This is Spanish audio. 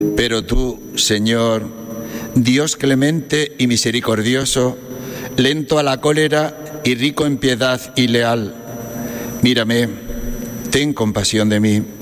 Pero tú, Señor, Dios clemente y misericordioso, lento a la cólera y rico en piedad y leal, mírame, ten compasión de mí.